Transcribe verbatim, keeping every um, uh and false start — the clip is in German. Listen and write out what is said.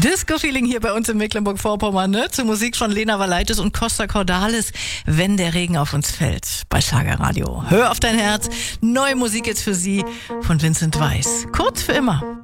Disco-Feeling hier bei uns in Mecklenburg-Vorpommern, ne? Zur Musik von Lena Valaitis und Costa Cordalis, wenn der Regen auf uns fällt, bei Schlagerradio. Hör auf dein Herz, neue Musik jetzt für Sie von Vincent Weiss. Kurz für immer.